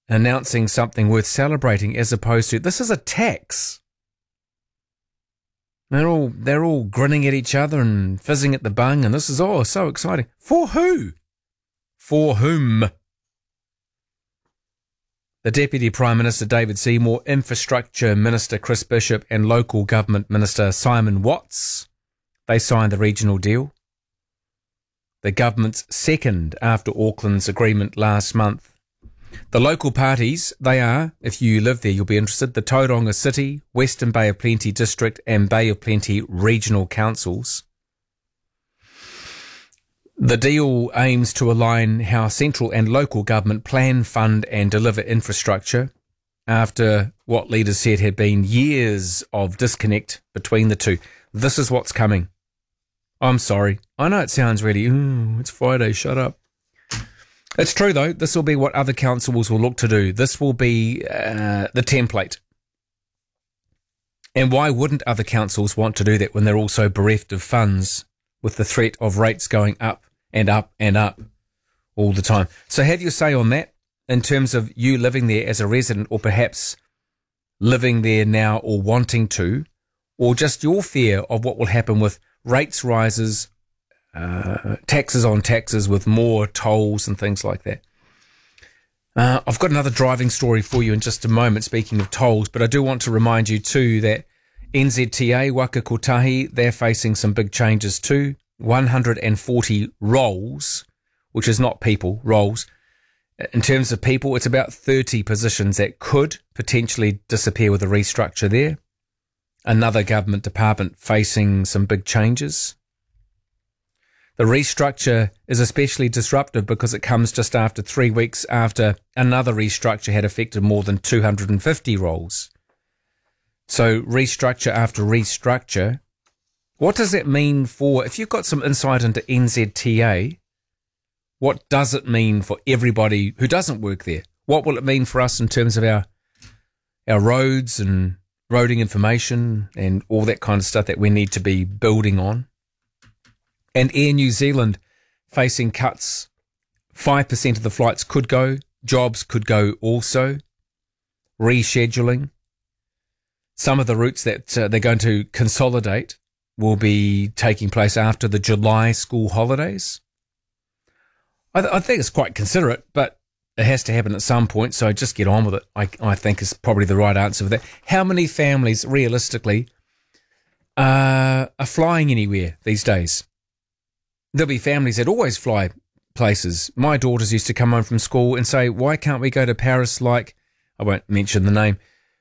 announcing something worth celebrating as opposed to, this is a tax. They're all grinning at each other and fizzing at the bung, and this is, so exciting. For who? For whom? The Deputy Prime Minister David Seymour, Infrastructure Minister Chris Bishop and Local Government Minister Simon Watts, they signed the regional deal. The government's second after Auckland's agreement last month. The local parties, they are, if you live there you'll be interested, the Tauranga City, Western Bay of Plenty District and Bay of Plenty Regional Councils. The deal aims to align how central and local government plan, fund and deliver infrastructure after what leaders said had been years of disconnect between the two. This is what's coming. I'm sorry. I know it sounds really, it's Friday, shut up. It's true, though. This will be what other councils will look to do. This will be the template. And why wouldn't other councils want to do that when they're also bereft of funds with the threat of rates going up and up and up all the time? So have your say on that in terms of you living there as a resident or perhaps living there now or wanting to, or just your fear of what will happen with rates rises, taxes on taxes with more tolls and things like that. I've got another driving story for you in just a moment, speaking of tolls, but I do want to remind you too that NZTA, Waka Kotahi, they're facing some big changes too. 140 roles, which is not people, roles. In terms of people, it's about 30 positions that could potentially disappear with a restructure there. Another government department facing some big changes. The restructure is especially disruptive because it comes just after 3 weeks after another restructure had affected more than 250 roles. So restructure after restructure. What does it mean for, if you've got some insight into NZTA, what does it mean for everybody who doesn't work there? What will it mean for us in terms of our roads and roading information and all that kind of stuff that we need to be building on? And Air New Zealand facing cuts. 5% of the flights could go. Jobs could go also. Rescheduling. Some of the routes that they're going to consolidate will be taking place after the July school holidays. I think it's quite considerate, but it has to happen at some point, so just get on with it, I think is probably the right answer for that. How many families, realistically, are flying anywhere these days? There'll be families that always fly places. My daughters used to come home from school and say, why can't we go to Paris like, I won't mention the name.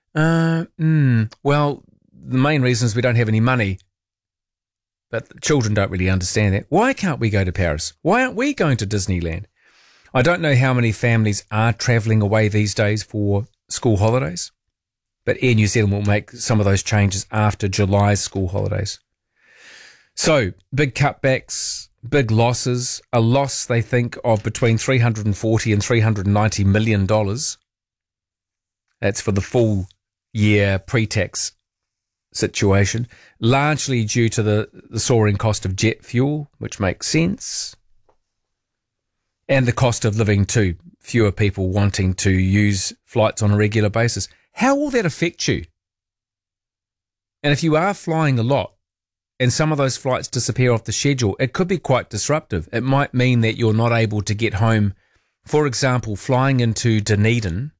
Well, the main reason is we don't have any money. But children don't really understand that. Why can't we go to Paris? Why aren't we going to Disneyland? I don't know how many families are travelling away these days for school holidays, but Air New Zealand will make some of those changes after July's school holidays. So, big cutbacks, big losses, a loss they think of between $340 and $390 million. That's for the full year pre-tax situation, largely due to the soaring cost of jet fuel, which makes sense, and the cost of living too. Fewer people wanting to use flights on a regular basis. How will that affect you? And if you are flying a lot and some of those flights disappear off the schedule, it could be quite disruptive. It might mean that you're not able to get home. For example, flying into Dunedin,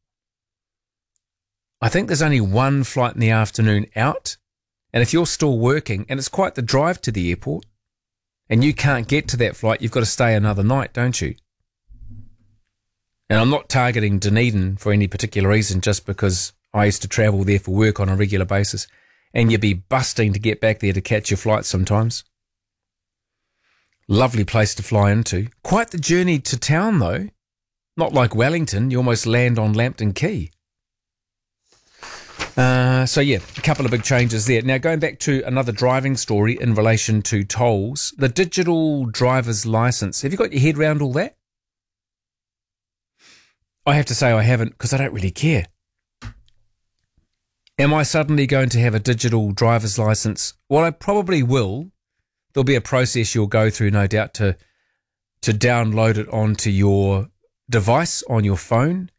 I think there's only one flight in the afternoon out. And if you're still working, and it's quite the drive to the airport, and you can't get to that flight, you've got to stay another night, don't you? And I'm not targeting Dunedin for any particular reason, just because I used to travel there for work on a regular basis, and you'd be busting to get back there to catch your flight sometimes. Lovely place to fly into. Quite the journey to town, though. Not like Wellington, you almost land on Lambton Quay. So yeah, a couple of big changes there. Now, going back to another driving story in relation to tolls, the digital driver's license. Have you got your head around all that? I have to say I haven't, because I don't really care. Am I suddenly going to have a digital driver's license? Well, I probably will. There'll be a process you'll go through, no doubt, to download it onto your device on your phone.